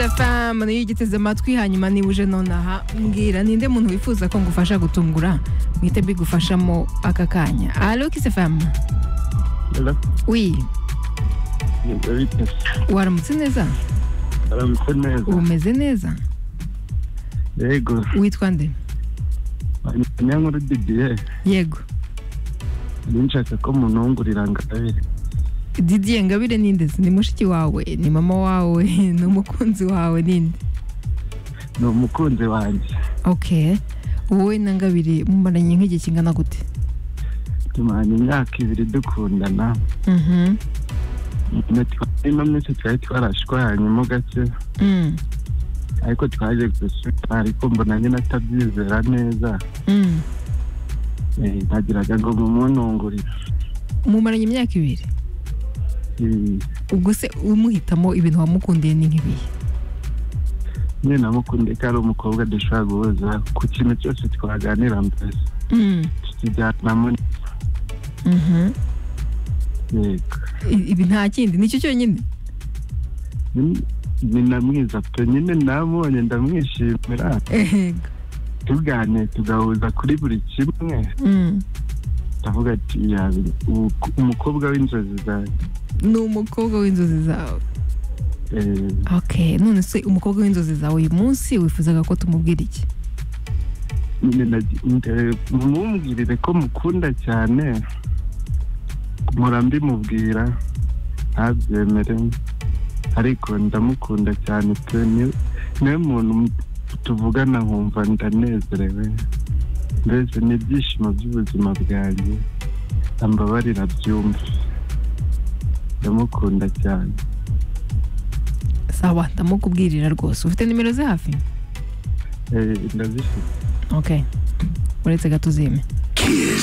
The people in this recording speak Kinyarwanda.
FM niyo igiteze amatwi hanyuma niba uje nonaha mbwira ninde muntu wifuza ko ngufasha gutungura mwite bigufashamo aka kanya. Allo Kiss FM. Hello. Oui. Yego. Waramutse neza? Waramutse neza. Umeze neza? Yego. Witwa nde? Nyankuru Didier. Yego. Ninshaka ko munungurira Ngabire. Didier Ngabire ninde? Ni mushiki wawe, ni mama wawe, ni umukunzi wawe ninde? Ni umukunzi wanjye. Okay. Wowe na Ngabire mumaranye nk'igihe kingana gute? Tumanye imyaka 2 dukundana. Mwese twari twarashwanye mu gace. Ariko twaje gusubira ariko mbona nyine atabyizera neza. Ntagiraga ngo mumunungurire. Mumaranye imyaka 2? Ubwo se umuhitamo ibintu wamukundiye ni nk'ibihe? Nyine namukundiye ko ari umukobwa dushobora guhuza ku kintu cyose twaganira mbese. Tukijyanamo. Yego. Ibi nta kindi nicyo cyonyine? Ni namwiza pe nyine namubonye ndamwishimira. Tugane tugahuza kuri buri kimwe. Ndavuga ati umukobwa w'inzozi zanjye. Ni umukobwa w'inzozi zawe? Okay, none se umukobwa w'inzozi zawe uyu munsi wifuzaga ko tumubwira iki? Mumubwirire ko mukunda cyane. Murambimubwira ntabyemere ariko ndamukunda cyane pe niwe muntu tuvugana nkumva ndanezerewe mbese n'ibyishimo by'ubuzima bwanjye ambabarira byumve ndamukunda cyane. Sawa ndamukubwirira rwose. Ufite nimero ze hafi? Ndazifite. Okay, uretse gato uzime.